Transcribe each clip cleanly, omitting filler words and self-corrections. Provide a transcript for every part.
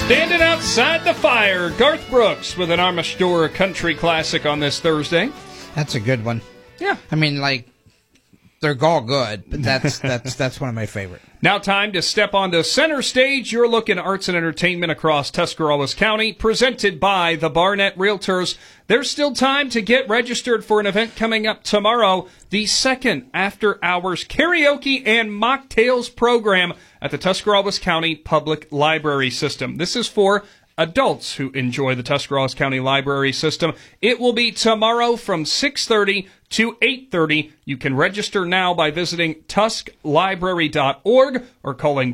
Standing outside the fire, Garth Brooks with an Armstrong country classic on this Thursday. That's a good one. Yeah. I mean, like, they're all good, but that's one of my favorite. Now time to step onto center stage. Your look in arts and entertainment across Tuscarawas County, presented by the Barnett Realtors. There's still time to get registered for an event coming up tomorrow, the second after-hours karaoke and mocktails program at the Tuscarawas County Public Library System. This is for adults who enjoy the Tuscarawas County Library System. It will be tomorrow from 6:30 to 8:30. You can register now by visiting tusklibrary.org or calling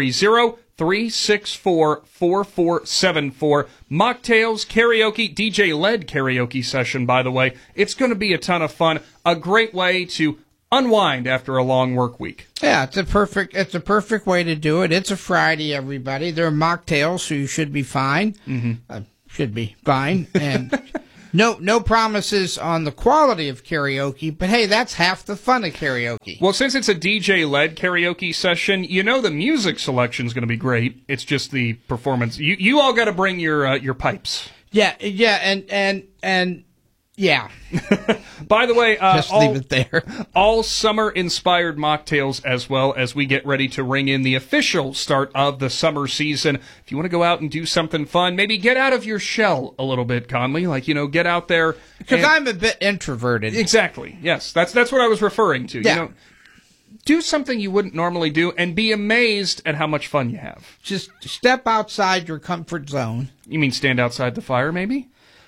330-364-4474. Mocktails, karaoke, DJ-led karaoke session, by the way. It's going to be a ton of fun. A great way to unwind after a long work week. Yeah, it's a perfect way to do it. It's a Friday, everybody. They're mocktails, so you should be fine. Mm-hmm. Should be fine. And no promises on the quality of karaoke, but hey, that's half the fun of karaoke. Well, since it's a DJ-led karaoke session, you know the music selection is going to be great. It's just the performance. You all got to bring your pipes. Yeah, and yeah. By the way, just leave it there. All summer-inspired mocktails, as well as we get ready to ring in the official start of the summer season. If you want to go out and do something fun, maybe get out of your shell a little bit, Conley. Like, get out there. Because I'm a bit introverted. Exactly. Yes, that's what I was referring to. Yeah. Do something you wouldn't normally do and be amazed at how much fun you have. Just step outside your comfort zone. You mean stand outside the fire, maybe?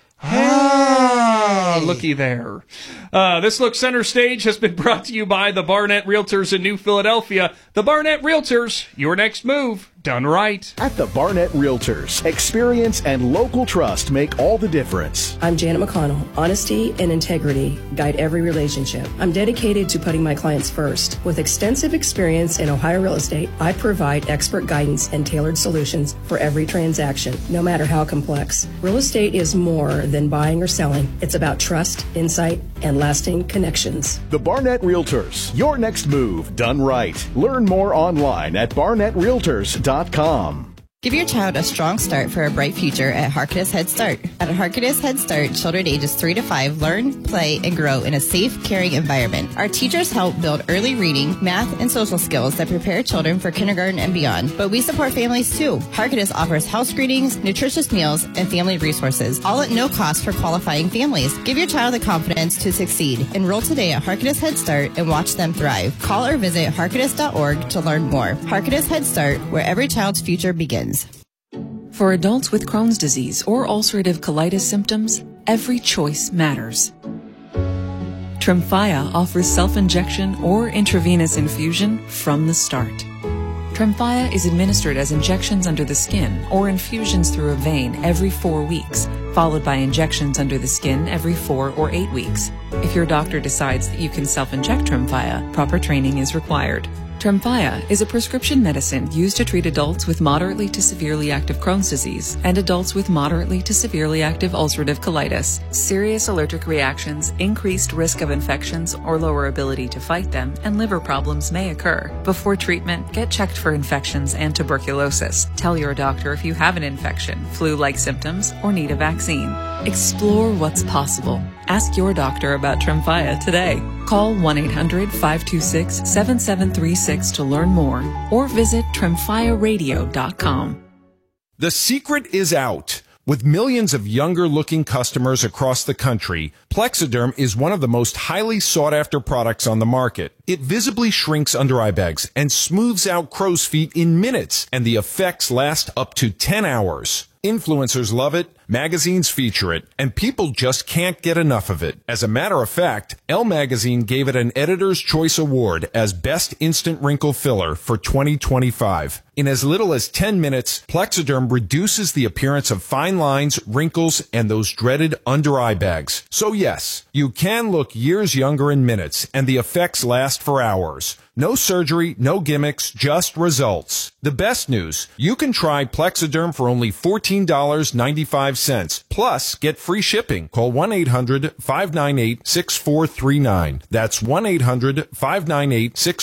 Hey! Looky there. This Look Center Stage has been brought to you by the Barnett Realtors in New Philadelphia. The Barnett Realtors, your next move, done right. At the Barnett Realtors, experience and local trust make all the difference. I'm Janet McConnell. Honesty and integrity guide every relationship. I'm dedicated to putting my clients first. With extensive experience in Ohio real estate, I provide expert guidance and tailored solutions for every transaction, no matter how complex. Real estate is more than buying or selling. It's about trust, insight, and lasting connections. The Barnett Realtors, your next move done right. Learn more online at barnettrealtors.com. Give your child a strong start for a bright future at Harkness Head Start. At Harkness Head Start, children ages 3 to 5 learn, play, and grow in a safe, caring environment. Our teachers help build early reading, math, and social skills that prepare children for kindergarten and beyond. But we support families too. Harkness offers house greetings, nutritious meals, and family resources, all at no cost for qualifying families. Give your child the confidence to succeed. Enroll today at Harkness Head Start and watch them thrive. Call or visit harkness.org to learn more. Harkness Head Start, where every child's future begins. For adults with Crohn's disease or ulcerative colitis symptoms, every choice matters. Tremfya offers self-injection or intravenous infusion from the start. Tremfya is administered as injections under the skin or infusions through a vein every 4 weeks, followed by injections under the skin every 4 or 8 weeks. If your doctor decides that you can self-inject Tremfya, proper training is required. Tremfya is a prescription medicine used to treat adults with moderately to severely active Crohn's disease and adults with moderately to severely active ulcerative colitis. Serious allergic reactions, increased risk of infections or lower ability to fight them, and liver problems may occur. Before treatment, get checked for infections and tuberculosis. Tell your doctor if you have an infection, flu-like symptoms, or need a vaccine. Explore what's possible. Ask your doctor about Tremfya today. Call 1-800-526-7736 to learn more or visit tremfyaradio.com. The secret is out. With millions of younger-looking customers across the country, Plexiderm is one of the most highly sought-after products on the market. It visibly shrinks under eye bags and smooths out crow's feet in minutes, and the effects last up to 10 hours. Influencers love it, magazines feature it, and people just can't get enough of it. As a matter of fact, Elle Magazine gave it an Editor's Choice Award as Best Instant Wrinkle Filler for 2025. In as little as 10 minutes, Plexiderm reduces the appearance of fine lines, wrinkles, and those dreaded under-eye bags. So yes, you can look years younger in minutes, and the effects last for hours. No surgery, no gimmicks, just results. The best news, you can try Plexiderm for only $14.95. Plus, get free shipping. Call 1-800-598-6439. That's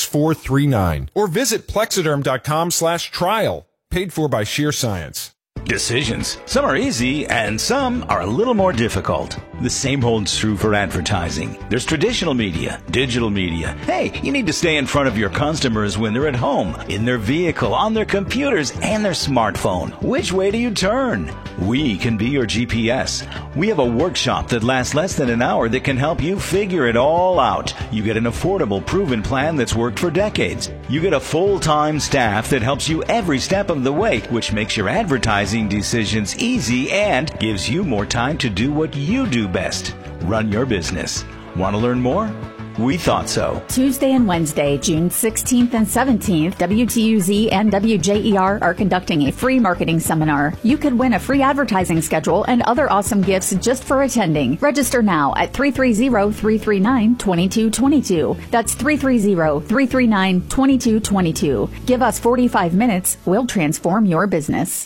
1-800-598-6439. Or visit Plexiderm.com/trial. Paid for by Sheer Science. Decisions. Some are easy and some are a little more difficult. The same holds true for advertising. There's traditional media, digital media. Hey, you need to stay in front of your customers when they're at home, in their vehicle, on their computers, and their smartphone. Which way do you turn? We can be your GPS. We have a workshop that lasts less than an hour that can help you figure it all out. You get an affordable, proven plan that's worked for decades. You get a full-time staff that helps you every step of the way, which makes your advertising decisions easy and gives you more time to do what you do best. Run your business. Want to learn more? We thought so. Tuesday and Wednesday, June 16th and 17th, WTUZ and WJER are conducting a free marketing seminar. You could win a free advertising schedule and other awesome gifts just for attending. Register now at 330-339-2222. That's 330-339-2222. Give us 45 minutes. We'll transform your business.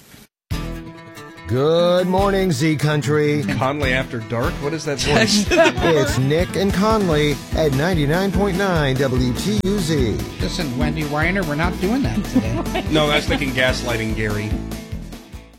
Good morning, Z Country. Conley After Dark? What is that voice? It's Nick and Conley at 99.9 WTUZ. Listen, Wendy Weiner, we're not doing that today. No, I was thinking Gaslighting Gary.